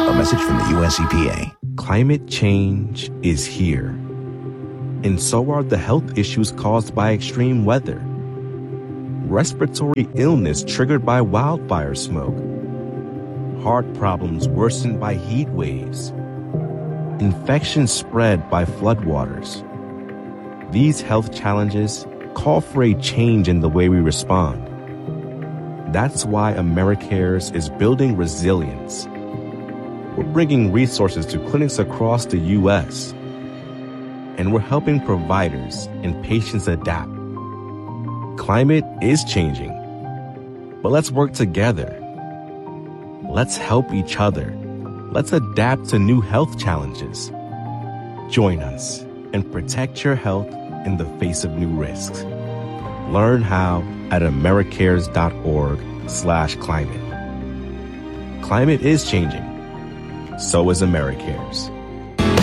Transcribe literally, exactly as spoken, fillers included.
A message from the U S E P A. Climate change is here. And so are the health issues caused by extreme weather. Respiratory illness triggered by wildfire smoke. Heart problems worsened by heat waves. Infections spread by floodwaters. These health challenges call for a change in the way we respond. That's why AmeriCares is building resilience. We're bringing resources to clinics across the U S, and we're helping providers and patients adapt. Climate is changing, but let's work together. Let's help each other. Let's adapt to new health challenges. Join us and protect your health in the face of new risks. Learn how at americares.org slash climate. Climate is changing. So is AmeriCares.